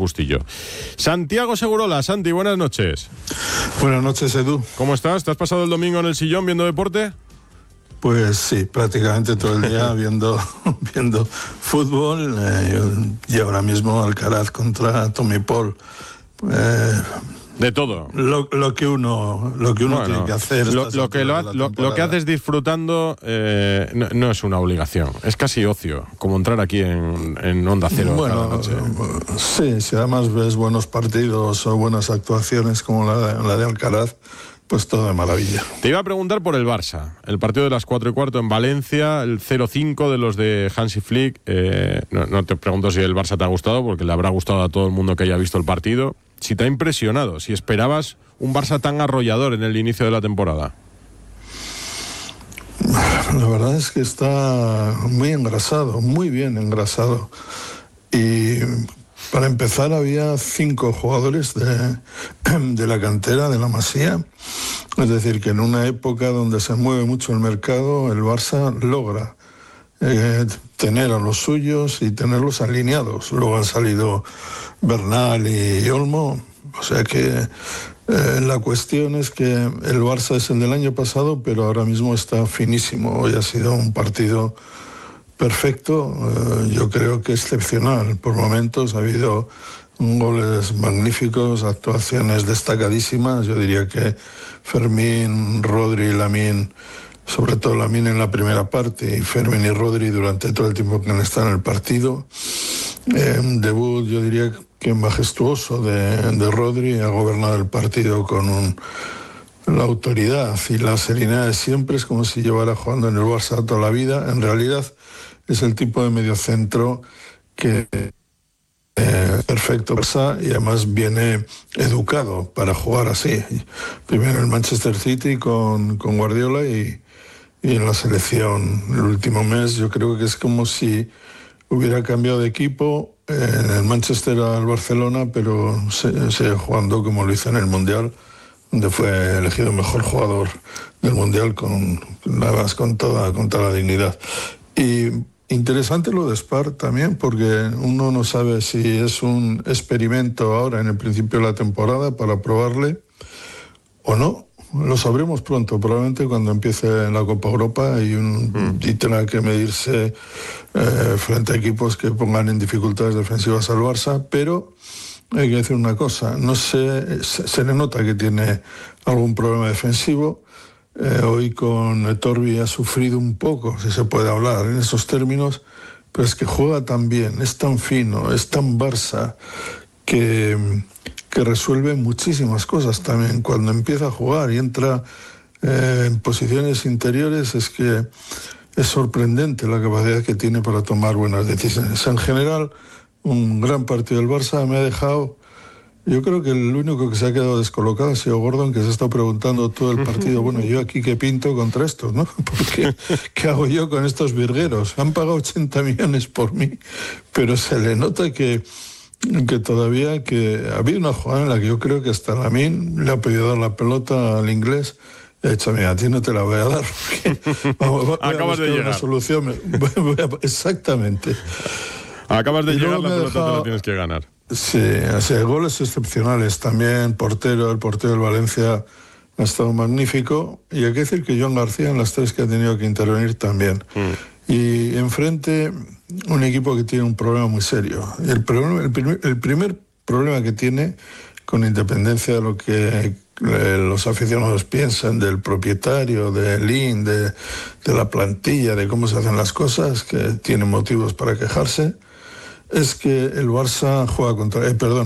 Bustillo. Santiago Segurola. Santi, buenas noches. Buenas noches, Edu. ¿Cómo estás? ¿Te has pasado el domingo en el sillón viendo deporte? Pues sí, prácticamente todo el día viendo fútbol y ahora mismo Alcaraz contra Tommy Paul. De todo. Lo que uno tiene que hacer. Lo que haces disfrutando no es una obligación, es casi ocio, como entrar aquí en Onda Cero cada noche. Sí, si además ves buenos partidos o buenas actuaciones como la de Alcaraz, pues todo de maravilla. Te iba a preguntar por el Barça, el partido de las 4:15 en Valencia, el 0-5 de los de Hansi Flick. No te pregunto si el Barça te ha gustado, porque le habrá gustado a todo el mundo que haya visto el partido. Si te ha impresionado, si esperabas un Barça tan arrollador en el inicio de la temporada. La verdad es que está muy engrasado, muy bien engrasado. Y para empezar había 5 jugadores de la cantera de la Masía. Es decir, que en una época donde se mueve mucho el mercado, el Barça logra tener a los suyos y tenerlos alineados. Luego han salido Bernal y Olmo. O sea que la cuestión es que el Barça es el del año pasado, pero ahora mismo está finísimo. Hoy ha sido un partido perfecto, yo creo que excepcional. Por momentos ha habido goles magníficos, actuaciones destacadísimas. Yo diría que Fermín, Rodri, Lamine, sobre todo Lamine en la primera parte, y Fermín y Rodri durante todo el tiempo que han estado en el partido. Un debut, yo diría que majestuoso de Rodri. Ha gobernado el partido con la autoridad y la serenidad de siempre. Es como si llevara jugando en el Barça toda la vida. En realidad es el tipo de mediocentro que perfecto y además viene educado para jugar así. Primero en el Manchester City con Guardiola y en la selección el último mes. Yo creo que es como si hubiera cambiado de equipo en el Manchester al Barcelona, pero sigue jugando como lo hizo en el Mundial, donde fue elegido mejor jugador del Mundial con toda la dignidad. Y interesante lo de Spar también, porque uno no sabe si es un experimento ahora en el principio de la temporada para probarle o no. Lo sabremos pronto, probablemente cuando empiece la Copa Europa y tenga que medirse frente a equipos que pongan en dificultades defensivas al Barça, pero hay que decir una cosa, se le nota que tiene algún problema defensivo. Hoy con Torbi ha sufrido un poco, si se puede hablar en esos términos, pero es que juega tan bien, es tan fino, es tan Barça, que resuelve muchísimas cosas también. Cuando empieza a jugar y entra en posiciones interiores, es que es sorprendente la capacidad que tiene para tomar buenas decisiones. En general, un gran partido del Barça. Me ha dejado, yo creo que el único que se ha quedado descolocado ha sido Gordon, que se está preguntando todo el partido, bueno, ¿yo aquí qué pinto contra estos, no? Porque, ¿qué hago yo con estos virgueros? Han pagado 80 millones por mí, pero se le nota que todavía ha habido una jugada en la que yo creo que hasta Lamine le ha pedido dar la pelota al inglés. He dicho, mira, a ti no te la voy a dar, porque acabas de llegar. Una solución. Exactamente. Acabas de llegar, la pelota te la tienes que ganar. Sí, así, goles excepcionales también. El portero del Valencia ha estado magnífico. Y hay que decir que Joan García en las 3 que ha tenido que intervenir también. Y enfrente un equipo que tiene un problema muy serio. El primer problema que tiene, con independencia de lo que los aficionados piensan del propietario, de Lin, de la plantilla, de cómo se hacen las cosas, que tiene motivos para quejarse, es que el Valencia juega contra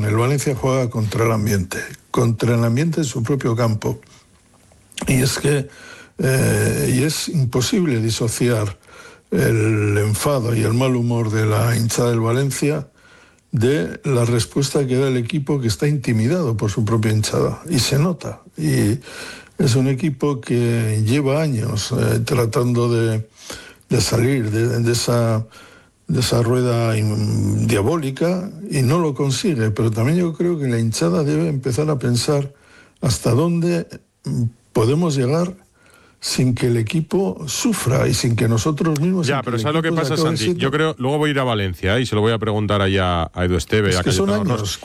el ambiente de su propio campo. Y es que es imposible disociar el enfado y el mal humor de la hinchada del Valencia de la respuesta que da el equipo, que está intimidado por su propia hinchada, y se nota. Y es un equipo que lleva años tratando de salir de esa rueda diabólica y no lo consigue. Pero también yo creo que la hinchada debe empezar a pensar hasta dónde podemos llegar sin que el equipo sufra y sin que nosotros mismos... Ya, pero ¿sabes lo que pasa, Santi? Yo creo, luego voy a ir a Valencia y se lo voy a preguntar allá a Edu Esteve. Es que son años.